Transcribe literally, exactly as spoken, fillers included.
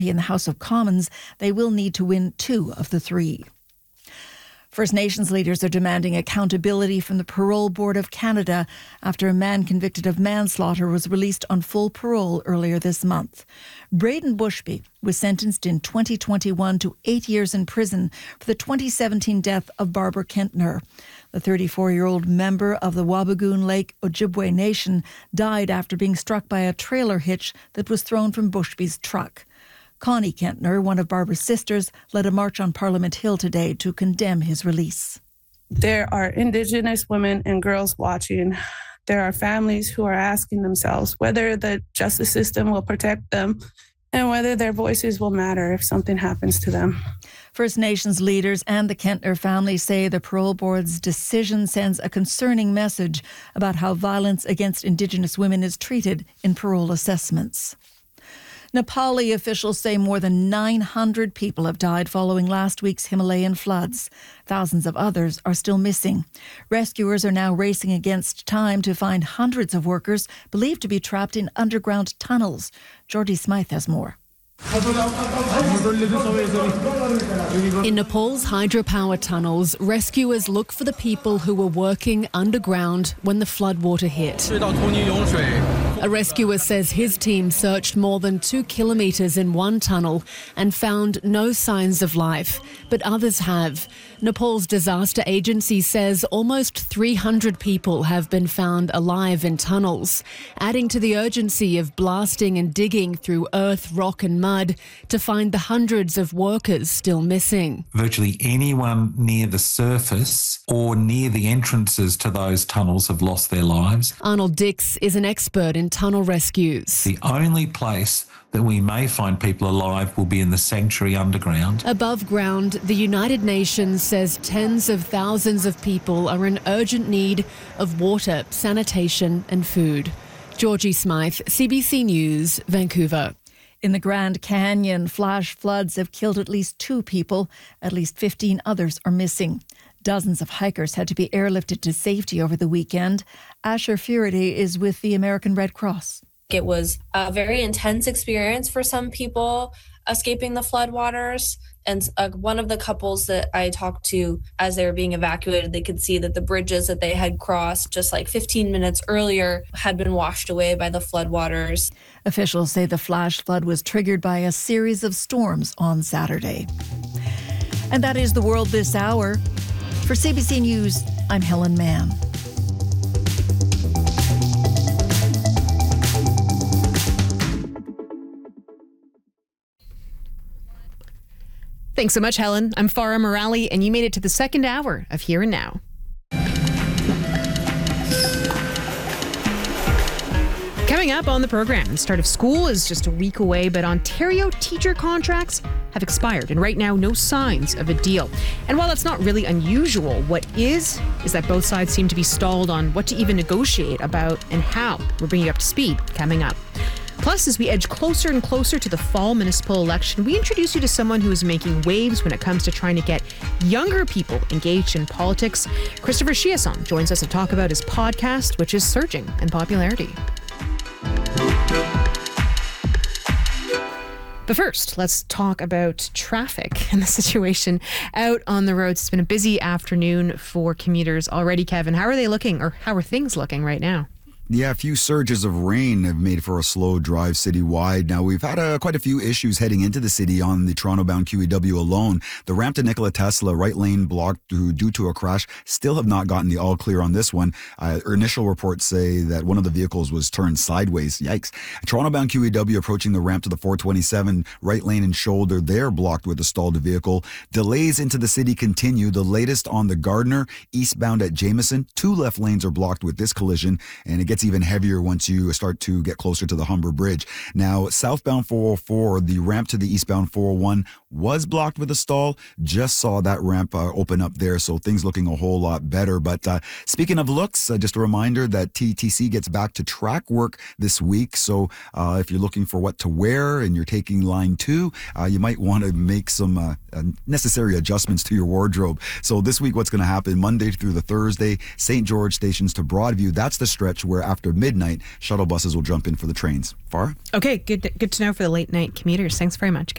in the House of Commons, they will need to win two of the three. First Nations leaders are demanding accountability from the Parole Board of Canada after a man convicted of manslaughter was released on full parole earlier this month. Braden Bushby was sentenced in twenty twenty-one to eight years in prison for the twenty seventeen death of Barbara Kentner. The thirty-four-year-old member of the Wabigoon Lake Ojibwe Nation died after being struck by a trailer hitch that was thrown from Bushby's truck. Connie Kentner, one of Barbara's sisters, led a march on Parliament Hill today to condemn his release. There are Indigenous women and girls watching. There are families who are asking themselves whether the justice system will protect them and whether their voices will matter if something happens to them. First Nations leaders and the Kentner family say the Parole Board's decision sends a concerning message about how violence against Indigenous women is treated in parole assessments. Nepali officials say more than nine hundred people have died following last week's Himalayan floods. Thousands of others are still missing. Rescuers are now racing against time to find hundreds of workers believed to be trapped in underground tunnels. Geordie Smythe has more. In Nepal's hydropower tunnels, rescuers look for the people who were working underground when the floodwater hit. A rescuer says his team searched more than two kilometres in one tunnel and found no signs of life, but others have. Nepal's disaster agency says almost three hundred people have been found alive in tunnels, adding to the urgency of blasting and digging through earth, rock and mud to find the hundreds of workers still missing. Virtually anyone near the surface or near the entrances to those tunnels have lost their lives. Arnold Dix is an expert in tunnel rescues. The only place that we may find people alive will be in the sanctuary underground. Above ground, the United Nations says tens of thousands of people are in urgent need of water, sanitation and food. Georgie Smythe, C B C News, Vancouver. In the Grand Canyon, flash floods have killed at least two people. At least fifteen others are missing. Dozens of hikers had to be airlifted to safety over the weekend. Asher Furity is with the American Red Cross. It was a very intense experience for some people escaping the floodwaters. And uh, one of the couples that I talked to as they were being evacuated, they could see that the bridges that they had crossed just like fifteen minutes earlier had been washed away by the floodwaters. Officials say the flash flood was triggered by a series of storms on Saturday. And that is the world this hour. For C B C News, I'm Helen Mann. Thanks so much, Helen. I'm Farah Morali, and you made it to the second hour of Here and Now. Coming up on the program, the start of school is just a week away, but Ontario teacher contracts have expired, and right now, no signs of a deal. And while that's not really unusual, what is, is that both sides seem to be stalled on what to even negotiate about and how. We're bringing you up to speed coming up. Plus, as we edge closer and closer to the fall municipal election, we introduce you to someone who is making waves when it comes to trying to get younger people engaged in politics. Christopher Chiasson joins us to talk about his podcast, which is surging in popularity. But first, let's talk about traffic and the situation out on the roads. It's been a busy afternoon for commuters already. Kevin, how are they looking, or how are things looking right now? Yeah, a few surges of rain have made for a slow drive citywide. Now, we've had uh, quite a few issues heading into the city on the Toronto-bound Q E W alone. The ramp to Nikola Tesla, right lane blocked due to a crash, still have not gotten the all clear on this one. Uh, initial reports say that one of the vehicles was turned sideways. Yikes. Toronto-bound Q E W approaching the ramp to the four twenty-seven, right lane and shoulder, they're blocked with a stalled vehicle. Delays into the city continue. The latest on the Gardner, eastbound at Jameson. Two left lanes are blocked with this collision, and it gets even heavier once you start to get closer to the Humber Bridge. Now, southbound four oh four, the ramp to the eastbound four oh one was blocked with a stall. Just saw that ramp uh, open up there, so things looking a whole lot better. But uh, speaking of looks, uh, just a reminder that T T C gets back to track work this week. So uh, if you're looking for what to wear and you're taking line two, uh, you might want to make some uh, uh, necessary adjustments to your wardrobe. So this week, what's going to happen Monday through the Thursday, Saint George stations to Broadview. That's the stretch where after midnight, shuttle buses will jump in for the trains. Farah? Okay, good, good to know for the late night commuters. Thanks very much, Kevin.